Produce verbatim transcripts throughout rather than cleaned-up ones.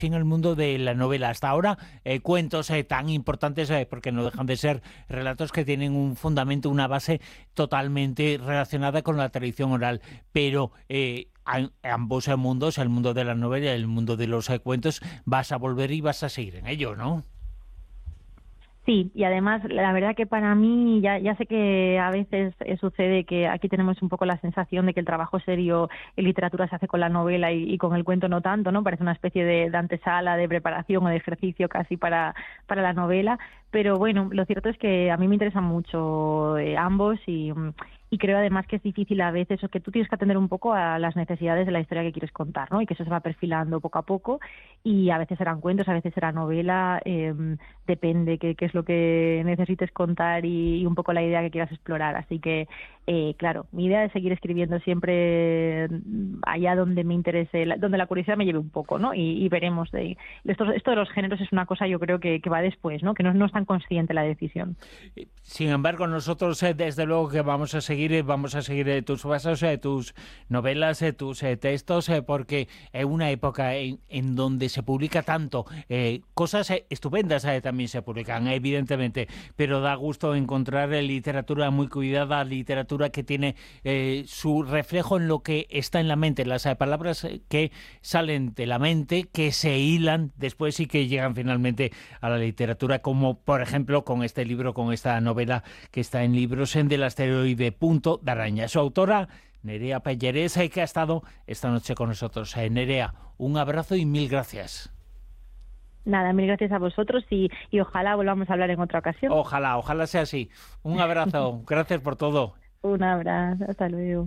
en el mundo de la novela. Hasta ahora, eh, cuentos eh, tan importantes, eh, porque no dejan de ser relatos que tienen un fundamento, una base totalmente relacionada con la tradición oral, pero eh, a, ambos mundos, el mundo de la novela y el mundo de los eh, cuentos, vas a volver y vas a seguir en ello, ¿no? Sí, y además la verdad que para mí, ya, ya sé que a veces eh, sucede que aquí tenemos un poco la sensación de que el trabajo serio en literatura se hace con la novela y, y con el cuento no tanto, ¿no? Parece una especie de, de antesala, de preparación o de ejercicio casi para, para la novela, pero bueno, lo cierto es que a mí me interesan mucho eh, ambos y... Y creo además que es difícil a veces, o que tú tienes que atender un poco a las necesidades de la historia que quieres contar, ¿no? Y que eso se va perfilando poco a poco, y a veces serán cuentos, a veces será novela, eh, depende qué, qué es lo que necesites contar y, y un poco la idea que quieras explorar. Así que, eh, claro, mi idea es seguir escribiendo siempre allá donde me interese, donde la curiosidad me lleve un poco, ¿no? Y, y veremos. De, esto, esto de los géneros es una cosa, yo creo, que, que va después, ¿no? Que no, no es tan consciente la decisión. Sin embargo, nosotros, eh, desde luego que vamos a seguir Vamos a seguir eh, tus pasos, eh, tus novelas, eh, tus eh, textos, eh, porque es una época en, en donde se publica tanto. Eh, cosas eh, estupendas eh, también se publican, evidentemente, pero da gusto encontrar eh, literatura muy cuidada, literatura que tiene eh, su reflejo en lo que está en la mente, las eh, palabras que salen de la mente, que se hilan después y que llegan finalmente a la literatura, como por ejemplo con este libro, con esta novela que está en Libros en del Asteroide Punto de Araña. Su autora, Nerea Pellerés, que ha estado esta noche con nosotros. Nerea, un abrazo y mil gracias. Nada, mil gracias a vosotros y, y ojalá volvamos a hablar en otra ocasión. Ojalá, ojalá sea así. Un abrazo, gracias por todo. Un abrazo, hasta luego.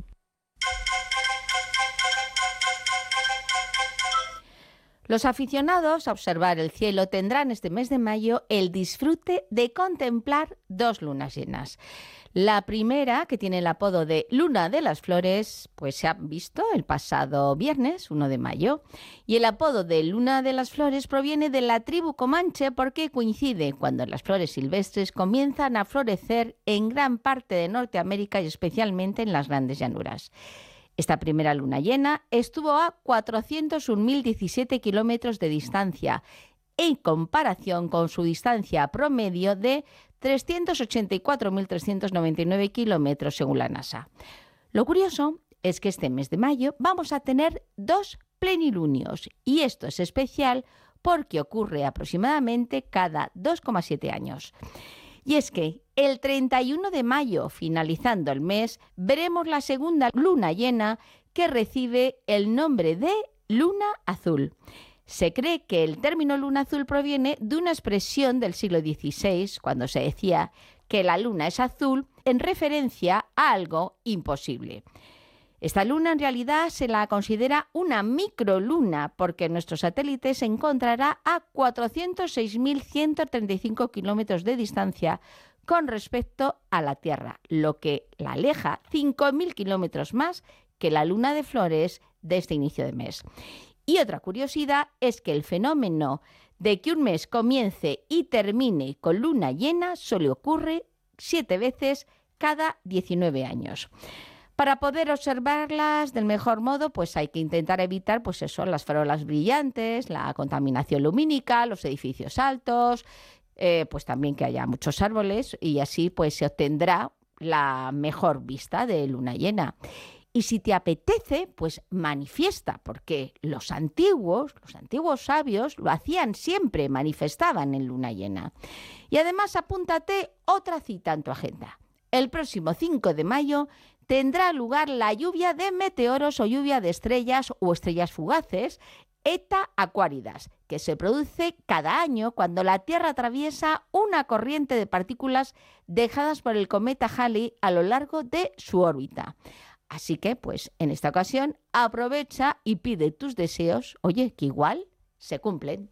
Los aficionados a observar el cielo tendrán este mes de mayo el disfrute de contemplar dos lunas llenas. La primera, que tiene el apodo de Luna de las Flores, pues se ha visto el pasado viernes, uno de mayo. Y el apodo de Luna de las Flores proviene de la tribu comanche porque coincide cuando las flores silvestres comienzan a florecer en gran parte de Norteamérica y especialmente en las grandes llanuras. Esta primera luna llena estuvo a cuatrocientos un mil diecisiete kilómetros de distancia, en comparación con su distancia promedio de trescientos ochenta y cuatro mil trescientos noventa y nueve kilómetros según la NASA. Lo curioso es que este mes de mayo vamos a tener dos plenilunios, y esto es especial porque ocurre aproximadamente cada dos coma siete años. Y es que el treinta y uno de mayo, finalizando el mes, veremos la segunda luna llena, que recibe el nombre de luna azul. Se cree que el término luna azul proviene de una expresión del siglo dieciséis, cuando se decía que la luna es azul, en referencia a algo imposible. Esta luna en realidad se la considera una microluna porque nuestro satélite se encontrará a cuatrocientos seis mil ciento treinta y cinco kilómetros de distancia con respecto a la Tierra, lo que la aleja cinco mil kilómetros más que la luna de Flores de este inicio de mes. Y otra curiosidad es que el fenómeno de que un mes comience y termine con luna llena solo ocurre siete veces cada diecinueve años. Para poder observarlas del mejor modo, pues hay que intentar evitar, pues eso, las farolas brillantes, la contaminación lumínica, los edificios altos, eh, pues también que haya muchos árboles, y así pues se obtendrá la mejor vista de luna llena. Y si te apetece, pues manifiesta, porque los antiguos, los antiguos sabios lo hacían siempre, manifestaban en luna llena. Y además apúntate otra cita en tu agenda. El próximo cinco de mayo tendrá lugar la lluvia de meteoros o lluvia de estrellas o estrellas fugaces, Eta Aquaridas, que se produce cada año cuando la Tierra atraviesa una corriente de partículas dejadas por el cometa Halley a lo largo de su órbita. Así que, pues, en esta ocasión, aprovecha y pide tus deseos, oye, que igual se cumplen.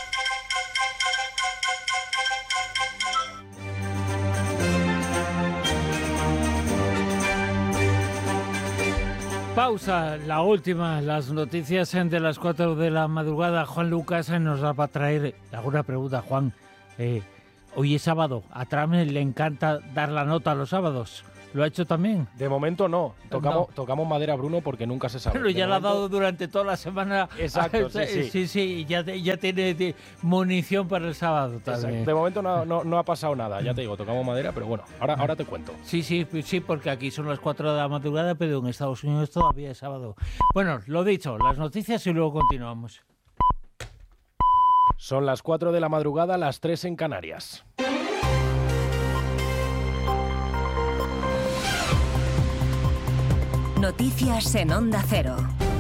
Pausa, la última, las noticias de las cuatro de la madrugada. Juan Lucas nos va a traer alguna pregunta. Juan, eh, hoy es sábado, a Trump le encanta dar la nota los sábados. ¿Lo ha hecho también? De momento no. Tocamos, No. tocamos madera, Bruno, porque nunca se sabe. Pero ya De le ha momento- dado durante toda la semana. Exacto, sí, sí. Sí, sí, ya, ya tiene de- munición para el sábado también. Exacto. De momento no, no, no ha pasado nada, ya te digo, tocamos madera, pero bueno, ahora, ahora te cuento. Sí, sí, sí, porque aquí son las cuatro de la madrugada, pero en Estados Unidos todavía es sábado. Bueno, lo dicho, las noticias y luego continuamos. Son las cuatro de la madrugada, las tres en Canarias. Noticias en Onda Cero.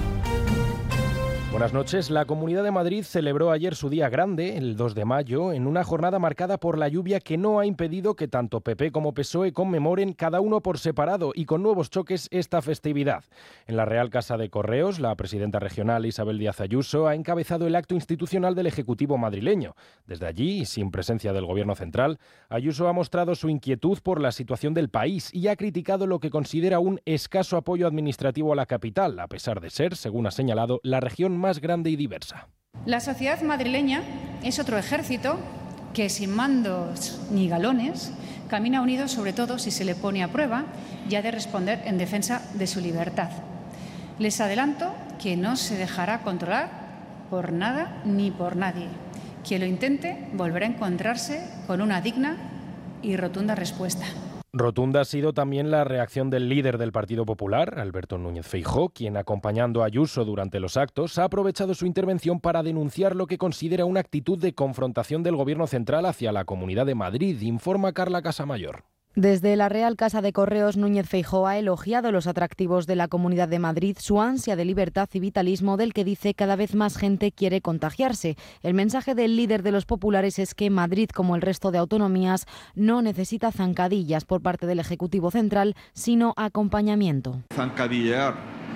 Buenas noches. La Comunidad de Madrid celebró ayer su día grande, el dos de mayo, en una jornada marcada por la lluvia que no ha impedido que tanto P P como P S O E conmemoren cada uno por separado y con nuevos choques esta festividad. En la Real Casa de Correos, la presidenta regional Isabel Díaz Ayuso ha encabezado el acto institucional del Ejecutivo madrileño. Desde allí, y sin presencia del Gobierno central, Ayuso ha mostrado su inquietud por la situación del país y ha criticado lo que considera un escaso apoyo administrativo a la capital, a pesar de ser, según ha señalado, la región más grande y diversa. La sociedad madrileña es otro ejército que sin mandos ni galones camina unido sobre todo si se le pone a prueba y ha de responder en defensa de su libertad. Les adelanto que no se dejará controlar por nada ni por nadie. Quien lo intente volverá a encontrarse con una digna y rotunda respuesta. Rotunda ha sido también la reacción del líder del Partido Popular, Alberto Núñez Feijóo, quien, acompañando a Ayuso durante los actos, ha aprovechado su intervención para denunciar lo que considera una actitud de confrontación del Gobierno central hacia la Comunidad de Madrid, informa Carla Casamayor. Desde la Real Casa de Correos, Núñez Feijóo ha elogiado los atractivos de la Comunidad de Madrid, su ansia de libertad y vitalismo del que dice cada vez más gente quiere contagiarse. El mensaje del líder de los populares es que Madrid, como el resto de autonomías, no necesita zancadillas por parte del Ejecutivo central, sino acompañamiento. Zancadillear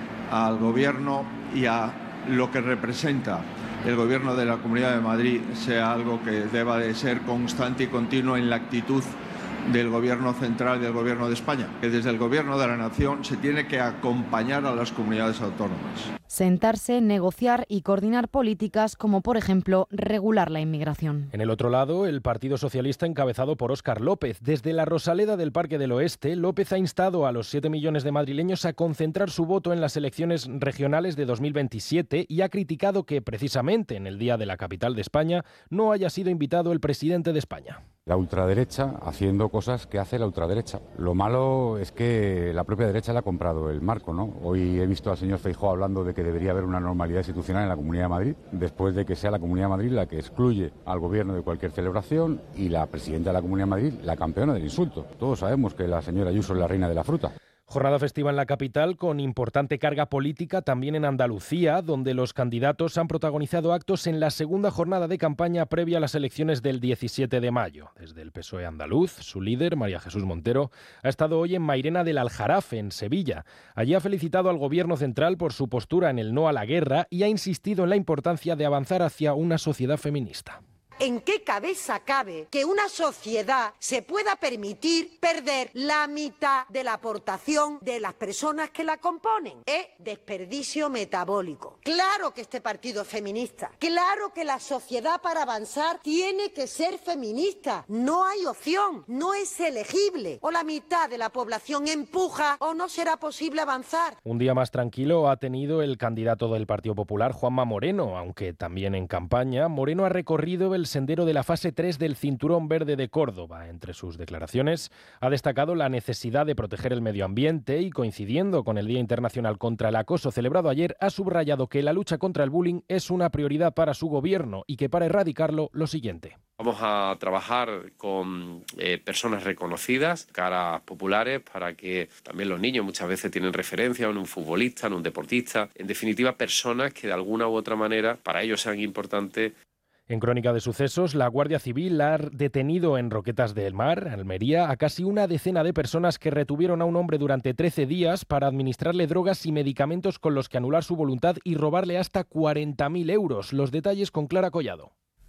al Gobierno y a lo que representa el Gobierno de la Comunidad de Madrid sea algo que deba de ser constante y continuo en la actitud del Gobierno central y del Gobierno de España, que desde el Gobierno de la Nación se tiene que acompañar a las comunidades autónomas. Sentarse, negociar y coordinar políticas como, por ejemplo, regular la inmigración. En el otro lado, el Partido Socialista encabezado por Óscar López. Desde la Rosaleda del Parque del Oeste, López ha instado a los siete millones de madrileños a concentrar su voto en las elecciones regionales de dos mil veintisiete y ha criticado que, precisamente en el Día de la Capital de España, no haya sido invitado el presidente de España. La ultraderecha haciendo cosas que hace la ultraderecha. Lo malo es que la propia derecha le ha comprado el marco, ¿no? Hoy he visto al señor Feijóo hablando de que debería haber una normalidad institucional en la Comunidad de Madrid, después de que sea la Comunidad de Madrid la que excluye al gobierno de cualquier celebración y la presidenta de la Comunidad de Madrid la campeona del insulto. Todos sabemos que la señora Ayuso es la reina de la fruta. Jornada festiva en la capital con importante carga política también en Andalucía, donde los candidatos han protagonizado actos en la segunda jornada de campaña previa a las elecciones del diecisiete de mayo. Desde el P S O E andaluz, su líder, María Jesús Montero, ha estado hoy en Mairena del Aljarafe, en Sevilla. Allí ha felicitado al Gobierno central por su postura en el no a la guerra y ha insistido en la importancia de avanzar hacia una sociedad feminista. ¿En qué cabeza cabe que una sociedad se pueda permitir perder la mitad de la aportación de las personas que la componen? Es desperdicio metabólico. Claro que este partido es feminista. Claro que la sociedad para avanzar tiene que ser feminista. No hay opción, no es elegible. O la mitad de la población empuja o no será posible avanzar. Un día más tranquilo ha tenido el candidato del Partido Popular, Juanma Moreno, aunque también en campaña. Moreno ha recorrido el sendero de la fase tres del Cinturón Verde de Córdoba. Entre sus declaraciones ha destacado la necesidad de proteger el medio ambiente y, coincidiendo con el Día Internacional contra el Acoso celebrado ayer, ha subrayado que la lucha contra el bullying es una prioridad para su gobierno y que para erradicarlo lo siguiente. Vamos a trabajar con eh, personas reconocidas, caras populares, para que también los niños muchas veces tienen referencia en un futbolista, en un deportista, en definitiva personas que de alguna u otra manera para ellos sean importantes. En Crónica de Sucesos, la Guardia Civil ha detenido en Roquetas del Mar, Almería, a casi una decena de personas que retuvieron a un hombre durante trece días para administrarle drogas y medicamentos con los que anular su voluntad y robarle hasta cuarenta mil euros. Los detalles con Clara Collado.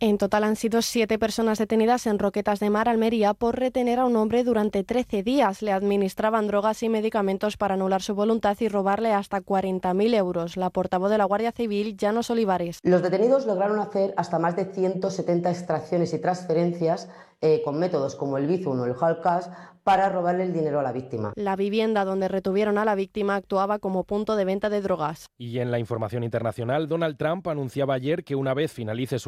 En total han sido siete personas detenidas en Roquetas de Mar, Almería, por retener a un hombre durante trece días. Le administraban drogas y medicamentos para anular su voluntad y robarle hasta cuarenta mil euros. La portavoz de la Guardia Civil, Llanos Olivares. Los detenidos lograron hacer hasta más de ciento setenta extracciones y transferencias eh, con métodos como el Bizum o el Hard Cash para robarle el dinero a la víctima. La vivienda donde retuvieron a la víctima actuaba como punto de venta de drogas. Y en la información internacional, Donald Trump anunciaba ayer que una vez finalice su